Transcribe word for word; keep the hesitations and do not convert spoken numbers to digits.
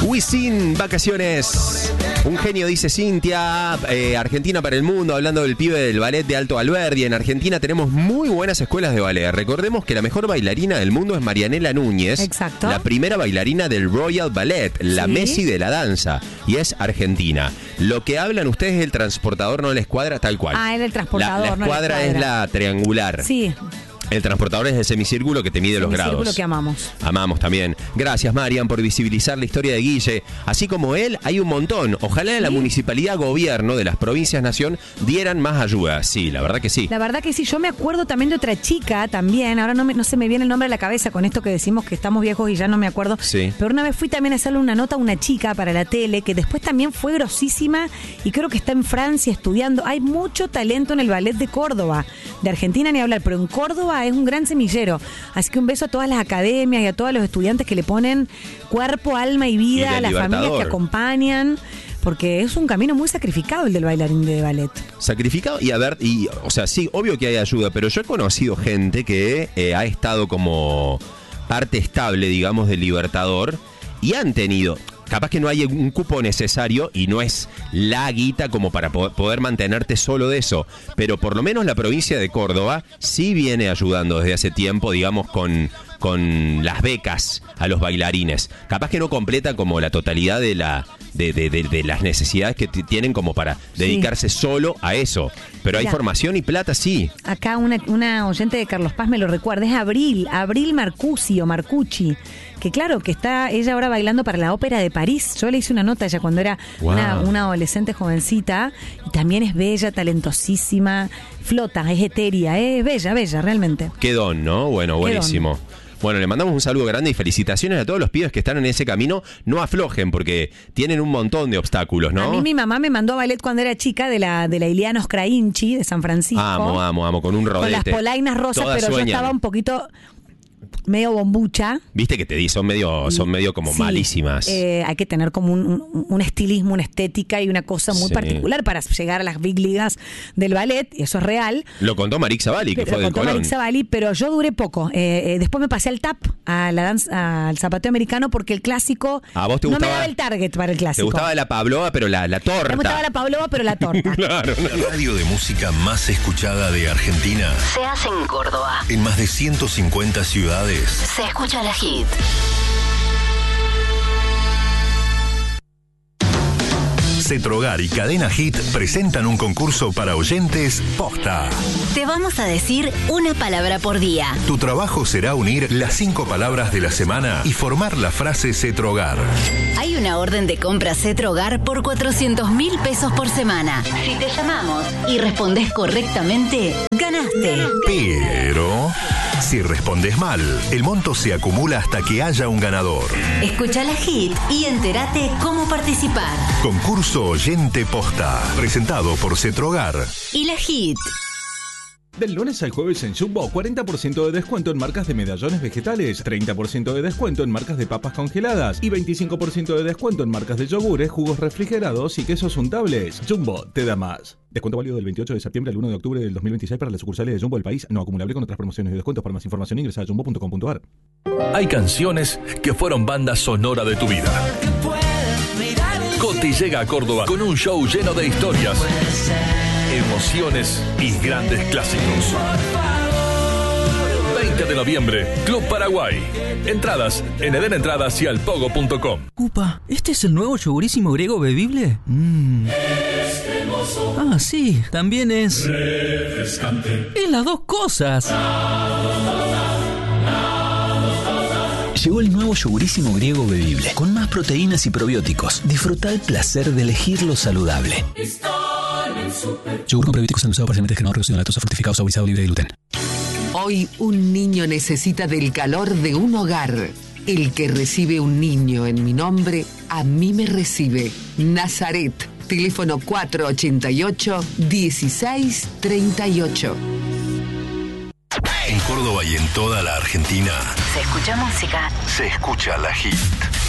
Wisin, vacaciones. Un genio, dice Cintia. eh, Argentina para el mundo, hablando del pibe del ballet de Alto Alberdi. En Argentina tenemos muy buenas escuelas de ballet. Recordemos que la mejor bailarina del mundo es Marianela Núñez. Exacto. La primera bailarina del Royal Ballet, la Sí. Messi de la danza. Y es argentina. Lo que hablan ustedes del transportador no les cuadra, tal cual. Ah, era el transportador, La, la no les escuadra cuadra. es la triangular. Sí. El transportador es el semicírculo que te mide los Semicírculo grados. que amamos. Amamos también. Gracias, Marian, por visibilizar la historia de Guille. Así como él, hay un montón. Ojalá la municipalidad, gobierno de las provincias, nación, dieran más ayuda. Sí, la verdad que sí. La verdad que sí, yo me acuerdo también de otra chica también, ahora no, me, no se me viene el nombre a la cabeza con esto que decimos que estamos viejos y ya no me acuerdo, Sí. pero una vez fui también a hacerle una nota a una chica para la tele que después también fue grosísima y creo que está en Francia estudiando. Hay mucho talento en el ballet de Córdoba, de Argentina ni hablar, pero en Córdoba es un gran semillero, así que un beso a todas las academias y a todos los estudiantes que le ponen cuerpo, alma y Y vida, del a las familias Libertador. que acompañan. Porque es un camino muy sacrificado el del bailarín de ballet. Sacrificado y a ver, y, o sea, sí, obvio que hay ayuda, pero yo he conocido gente que eh, ha estado como parte estable, digamos, del Libertador y han tenido, capaz que no hay un cupo necesario y no es la guita como para po- poder mantenerte solo de eso, pero por lo menos la provincia de Córdoba sí viene ayudando desde hace tiempo, digamos, con... con las becas a los bailarines. Capaz que no completa como la totalidad de la de, de, de, de las necesidades que t- tienen como para dedicarse solo a eso. Pero hay Mirá. formación y plata, sí. Acá una, una oyente de Carlos Paz me lo recuerda, es Abril, Abril Marcucci o Marcucci, que claro, que está ella ahora bailando para la Ópera de París. Yo le hice una nota a ella cuando era Wow. una, una adolescente jovencita, y también es bella, talentosísima, flota, es etérea, es bella, bella, realmente. Qué don, ¿no? Bueno, Qué buenísimo. Bueno, le mandamos un saludo grande y felicitaciones a todos los pibes que están en ese camino. No aflojen porque tienen un montón de obstáculos, ¿no? A mí mi mamá me mandó a ballet cuando era chica de la de la Iliana Oscrainchi de San Francisco. Amo, amo, amo, con un rodete. Con las polainas rosas, Todas pero sueñan. yo estaba un poquito medio bombucha. Viste que te di, son medio, son medio como Sí, malísimas. eh, hay que tener como un, un- un estilismo, una estética y una cosa muy Sí. particular para llegar a las big ligas del ballet, y eso es real. Lo contó Marix Zavalli, que Pero fue del contó Colón. Marix Zavalli, pero yo duré poco. Eh, eh, después me pasé al tap, a la danza, al zapateo americano, porque el clásico ¿A vos te no gustaba- me daba el target para el Te clásico. gustaba la Pavlova, pero la, la torta. Me gustaba la Pavlova, pero la torta. Claro, no. La radio de música más escuchada de Argentina. Se hace en Córdoba. En más de ciento cincuenta ciudades. Se escucha la hit. Cetrogar y Cadena Hit presentan un concurso para oyentes posta. Te vamos a decir una palabra por día. Tu trabajo será unir las cinco palabras de la semana y formar la frase Cetrogar. Hay una orden de compra Cetrogar por cuatrocientos mil pesos por semana. Si te llamamos y respondes correctamente, ganaste. Pero si respondes mal, el monto se acumula hasta que haya un ganador. Escucha la hit y entérate cómo participar. Concurso Oyente Posta, presentado por Cetrogar. Y la hit. Del lunes al jueves en Jumbo, cuarenta por ciento de descuento en marcas de medallones vegetales, treinta por ciento de descuento en marcas de papas congeladas y veinticinco por ciento de descuento en marcas de yogures, jugos refrigerados y quesos untables. Jumbo te da más. Descuento válido del veintiocho de septiembre al uno de octubre del dos mil veintiséis para las sucursales de Jumbo del país, no acumulable con otras promociones y descuentos. Para más información ingresa a jumbo punto com punto a r. Hay canciones que fueron banda sonora de tu vida. Coti llega a Córdoba con un show lleno de historias, emociones y grandes clásicos. veinte de noviembre, Club Paraguay. Entradas en eden entradas y alpogo punto com. Upa, ¿este es el nuevo yogurísimo griego bebible? Mm. Ah, sí, también es... Es las dos cosas. Llegó el nuevo yogurísimo griego bebible, con más proteínas y probióticos. Disfruta el placer de elegir lo saludable. Yogur con probióticos endulzado parcialmente descremado, reducido en lactosa, fortificado, saborizado, libre de gluten. Hoy un niño necesita del calor de un hogar. El que recibe un niño en mi nombre, a mí me recibe. Nazaret, teléfono cuatro ochenta y ocho, dieciséis treinta y ocho. En Córdoba y en toda la Argentina Se escucha música. se escucha la hit.